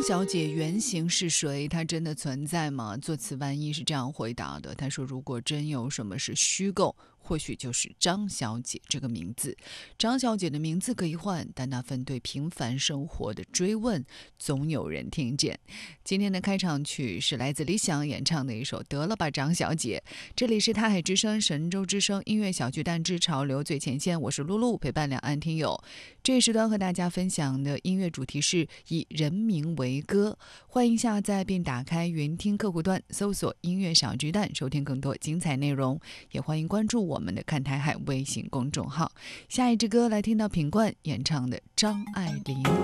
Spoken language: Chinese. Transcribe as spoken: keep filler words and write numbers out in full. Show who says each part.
Speaker 1: 小姐原型是谁？她真的存在吗？作词万一是这样回答的，他说如果真有什么是虚构，或许就是张小姐这个名字。张小姐的名字可以换，但那份对平凡生活的追问总有人听见。今天的开场曲是来自李想演唱的一首《得了吧张小姐》。这里是他海之声神州之声音乐小巨蛋之潮流最前线，我是露露，陪伴两岸听友。这一时段和大家分享的音乐主题是以人名为歌，欢迎下载并打开云听客户端，搜索音乐小巨蛋，收听更多精彩内容。也欢迎关注我们的看台海微信公众号。下一支歌来听到品冠演唱的张爱玲。